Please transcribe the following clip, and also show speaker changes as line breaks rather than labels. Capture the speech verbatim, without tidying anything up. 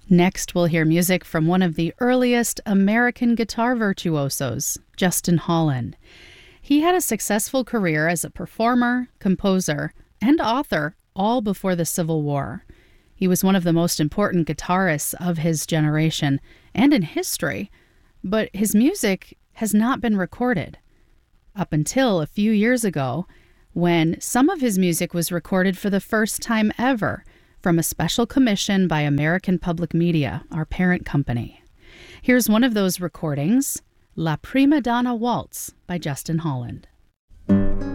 Next, we'll hear music from one of the earliest American guitar virtuosos, Justin Holland. He had a successful career as a performer, composer, and author, all before the Civil War. He was one of the most important guitarists of his generation and in history, but his music has not been recorded. Up until a few years ago, when some of his music was recorded for the first time ever from a special commission by American Public Media, our parent company. Here's one of those recordings, La Prima Donna Waltz by Justin Holland.